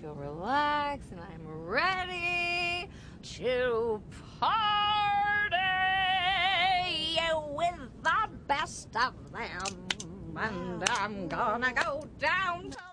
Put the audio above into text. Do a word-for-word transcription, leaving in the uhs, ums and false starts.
feel relaxed, and I'm ready to party with the best of them. And I'm gonna go downtown.